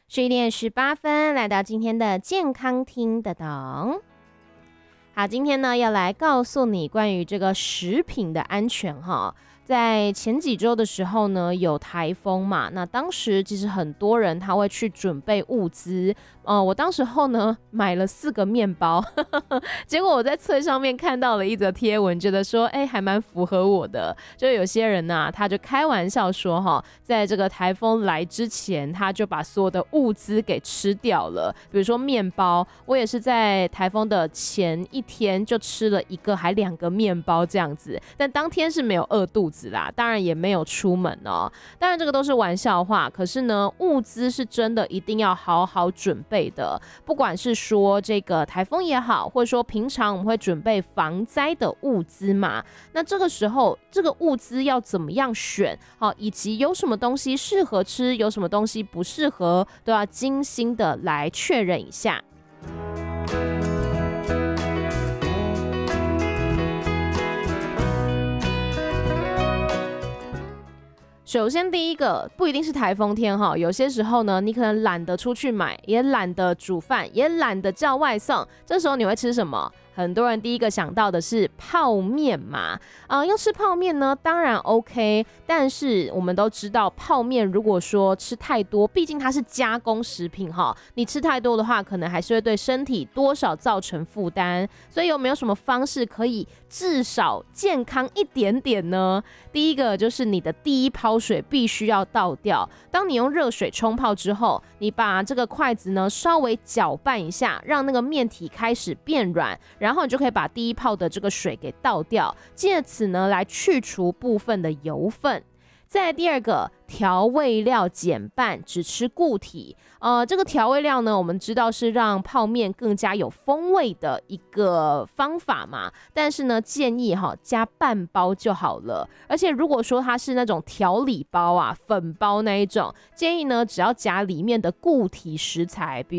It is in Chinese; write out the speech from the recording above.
11点18分，来到今天的健康听得懂。好，今天呢要来告诉你关于这个食品的安全哈。在前几周的时候呢，有台风嘛，那当时其实很多人他会去准备物资，我当时候呢买了4个面包，结果我在脆上面看到了一则贴文，觉得说，还蛮符合我的。就有些人啊，他就开玩笑说哈，在这个台风来之前，他就把所有的物资给吃掉了，比如说面包，我也是在台风的前一天就吃了1个还2个面包这样子，但当天是没有饿肚子啦，当然也没有出门哦。当然这个都是玩笑话，可是呢，物资是真的一定要好好准备的。不管是说这个台风也好，或者说平常我们会准备防灾的物资嘛，那这个时候这个物资要怎么样选，以及有什么东西适合吃，有什么东西不适合，都要精心的来确认一下。首先第一个，不一定是台风天哈，有些时候呢，你可能懒得出去买，也懒得煮饭，也懒得叫外送，这时候你会吃什么？很多人第一个想到的是泡面嘛，要吃泡面呢，当然 OK， 但是我们都知道泡面如果说吃太多，毕竟它是加工食品哈，你吃太多的话，可能还是会对身体多少造成负担，所以有没有什么方式可以至少健康一点点呢？第一个就是你的第一泡水必须要倒掉，当你用热水冲泡之后，你把这个筷子呢稍微搅拌一下，让那个面体开始变软，然后你就可以把第一泡的这个水给倒掉，借此呢来去除部分的油分。再来第二个，调味料减半，只吃固体。这个调味料呢，我们知道是让泡面更加有风味的一个方法嘛，但是呢，建议加半包就好了。而且如果说它是那种调理包啊、粉包那一种，建议呢只要加里面的固体食材，比